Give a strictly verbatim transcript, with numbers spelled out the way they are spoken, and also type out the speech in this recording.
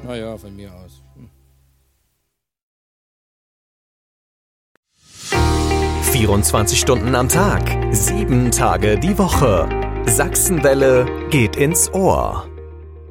Ja, ja, von mir aus. Hm. vierundzwanzig Stunden am Tag, sieben Tage die Woche. Sachsenwelle geht ins Ohr.